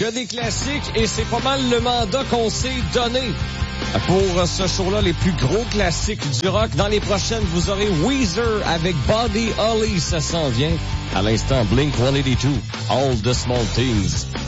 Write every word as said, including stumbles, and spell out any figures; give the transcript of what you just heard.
Que des classiques et c'est pas mal le mandat qu'on s'est donné. Pour ce show-là, les plus gros classiques du rock. Dans les prochaines, vous aurez Weezer avec Buddy Holly, ça s'en vient. À l'instant, Blink one eighty-two, All the Small Things.